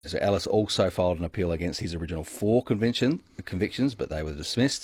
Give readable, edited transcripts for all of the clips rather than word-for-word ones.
So Ellis also filed an appeal against his original four convictions, but they were dismissed.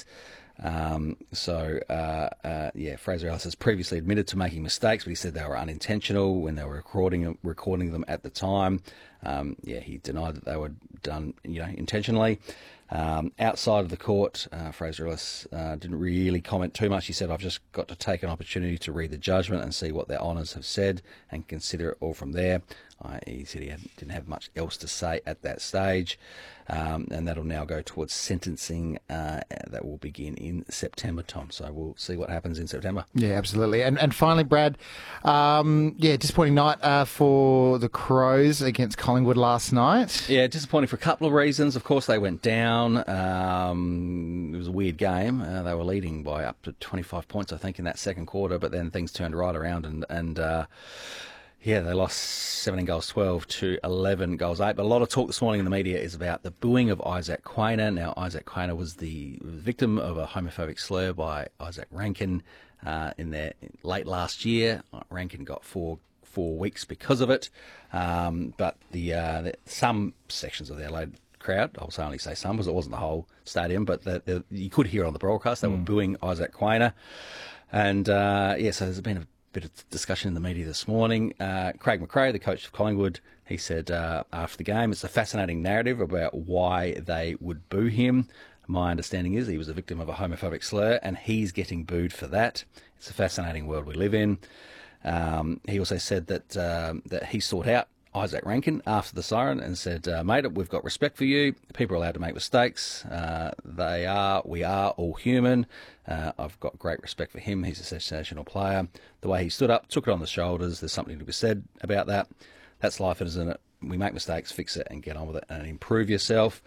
Fraser Ellis has previously admitted to making mistakes, but he said they were unintentional when they were recording them at the time. He denied that they were done, intentionally. Outside of the court, Fraser Ellis didn't really comment too much. He said, "I've just got to take an opportunity to read the judgment and see what their honours have said and consider it all from there." He said he didn't have much else to say at that stage, and that'll now go towards sentencing that will begin in September, Tom. So we'll see what happens in September. Yeah, absolutely. And finally, Brad, disappointing night for the Crows against Collingwood last night. Yeah, disappointing for a couple of reasons. Of course, they went down. It was a weird game. They were leading by up to 25 points, I think, in that second quarter, but then things turned right around and they lost 17 goals 12 to 11 goals 8. But a lot of talk this morning in the media is about the booing of Isaac Quaynor. Now, Isaac Quaynor was the victim of a homophobic slur by Isaac Rankin in there late last year. Rankin got four weeks because of it. But some sections of the Adelaide crowd, I'll only say some because it wasn't the whole stadium, but you could hear on the broadcast they were booing Isaac Quaynor. And so there's been a bit of discussion in the media this morning. Craig McRae, the coach of Collingwood, he said after the game, it's a fascinating narrative about why they would boo him. My understanding is he was a victim of a homophobic slur and he's getting booed for that. It's a fascinating world we live in. He also said that he sought out Isaac Rankin after the siren and said, "Mate, we've got respect for you. People are allowed to make mistakes. We are all human. I've got great respect for him. He's a sensational player. The way he stood up, took it on the shoulders. There's something to be said about that. That's life, isn't it? We make mistakes, fix it, and get on with it and improve yourself."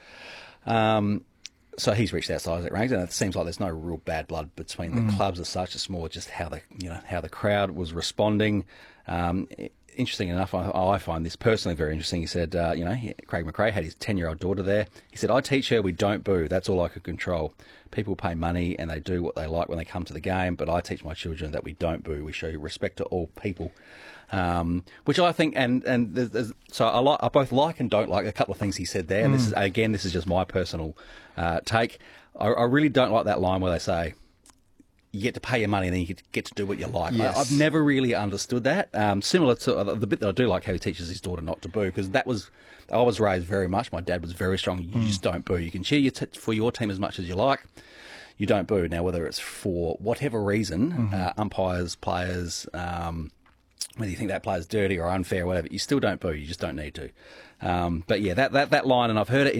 So he's reached out to Isaac Rankin, and it seems like there's no real bad blood between the clubs as such. It's more just how the crowd was responding. Interesting enough, I find this personally very interesting. He said, Craig McRae had his 10-year-old daughter there. He said, "I teach her we don't boo. That's all I could control. People pay money and they do what they like when they come to the game, but I teach my children that we don't boo. We show respect to all people." Which I think, so I both like and don't like a couple of things he said there. And this is just my personal take. I really don't like that line where they say, you get to pay your money and then you get to do what you like. Yes. I've never really understood that. Similar to the bit that I do like how he teaches his daughter not to boo, because I was raised very much. My dad was very strong. You just don't boo. You can cheer for your team as much as you like. You don't boo. Now, whether it's for whatever reason, umpires, players, whether you think that player's dirty or unfair or whatever, you still don't boo. You just don't need to. But yeah, that line, and I've heard it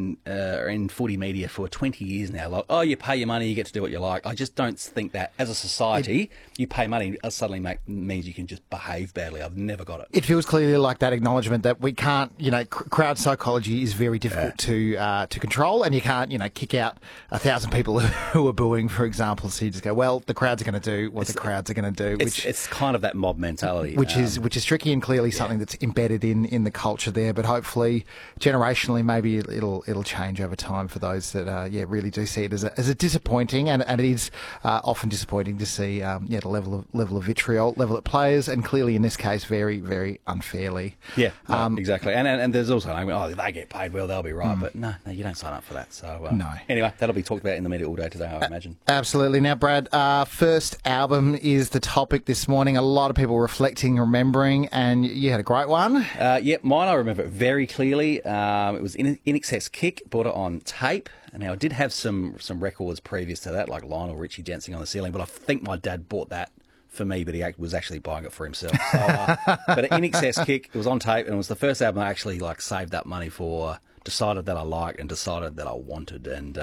in footy media for 20 years now. Like, oh, you pay your money, you get to do what you like. I just don't think that as a society, you pay money suddenly means you can just behave badly. I've never got it. It feels clearly like that acknowledgement that we can't, crowd psychology is very difficult to control, and you can't, kick out 1,000 people who are booing, for example. So you just go, well, the crowds are going to do what the crowds are going to do. It's kind of that mob mentality, which is tricky and clearly something that's embedded in the culture there. But hopefully, generationally, maybe it'll change over time for those that really do see it as a disappointing, and it is often disappointing to see the level of vitriol level at players, and clearly in this case very, very unfairly. Yeah, exactly. And there's also they get paid well, they'll be right, but no, you don't sign up for that. So no. Anyway, that'll be talked about in the media all day today, I imagine. Absolutely. Now, Brad, first album is the topic this morning. A lot of people reflecting, remembering, and you had a great one. Mine I remember very clearly. It was In Excess Kick, bought it on tape. Now, I did have some records previous to that, like Lionel Richie Dancing on the Ceiling, but I think my dad bought that for me, but he was actually buying it for himself. So, but In Excess Kick, it was on tape, and it was the first album I actually saved up money for, decided that I liked, and decided that I wanted, and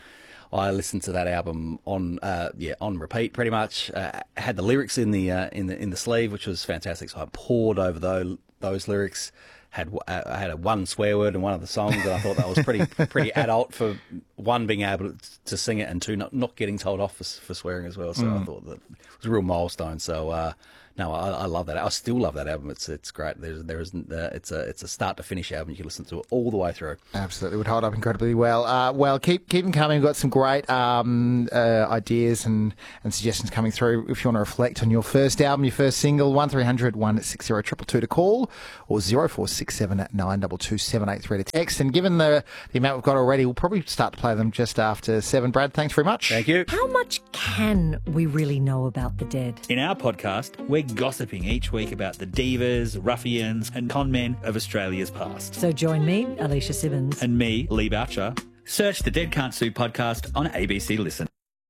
I listened to that album on repeat pretty much. Had the lyrics in the sleeve, which was fantastic. So I poured over those lyrics. I had a one swear word in one of the songs, and I thought that was pretty adult for one, being able to sing it, and two, not getting told off for swearing as well. So I thought that it was a real milestone. So No, I love that. I still love that album. It's great. It's a start to finish album. You can listen to it all the way through. Absolutely, would hold up incredibly well. Well, keep them coming. We've got some great ideas and suggestions coming through. If you want to reflect on your first album, your first single, 1300 160 222 to call, or 0467 922 783 to text. And given the amount we've got already, we'll probably start to play them just after 7. Brad, thanks very much. Thank you. How much can we really know about the dead? In our podcast, we're gossiping each week about the divas, ruffians and con men of Australia's past. So join me, Alicia Simmons. And me, Lee Boucher. Search the Dead Can't Sue podcast on ABC Listen.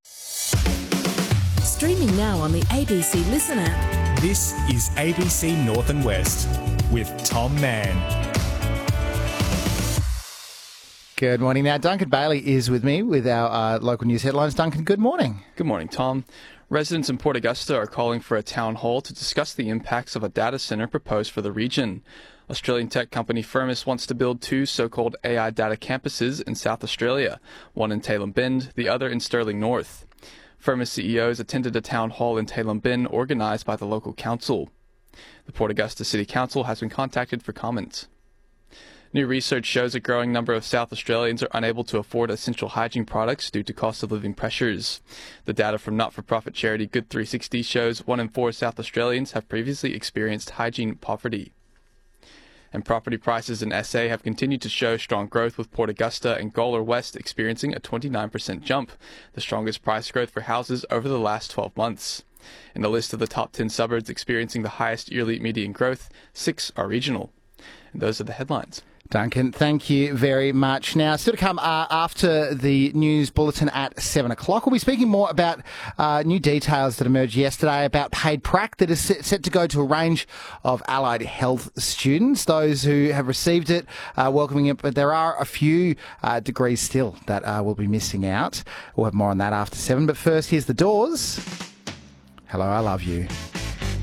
Streaming now on the ABC Listen app. This is ABC North and West with Tom Mann. Good morning. Now, Duncan Bailey is with me with our local news headlines. Duncan, good morning. Good morning, Tom. Residents in Port Augusta are calling for a town hall to discuss the impacts of a data centre proposed for the region. Australian tech company Firmus wants to build 2 so-called AI data campuses in South Australia, one in Tailem Bend, the other in Stirling North. Firmus CEOs attended a town hall in Tailem Bend organised by the local council. The Port Augusta City Council has been contacted for comment. New research shows a growing number of South Australians are unable to afford essential hygiene products due to cost of living pressures. The data from not-for-profit charity Good 360 shows 1 in 4 South Australians have previously experienced hygiene poverty. And property prices in SA have continued to show strong growth, with Port Augusta and Gawler West experiencing a 29% jump, the strongest price growth for houses over the last 12 months. In the list of the top 10 suburbs experiencing the highest yearly median growth, 6 are regional. And those are the headlines. Duncan, thank you very much. Now, still to come after the news bulletin at 7 o'clock. We'll be speaking more about new details that emerged yesterday about paid prac that is set to go to a range of allied health students. Those who have received it, welcoming it, but there are a few degrees still that will be missing out. We'll have more on that after 7. But first, here's The Doors. Hello, I Love You.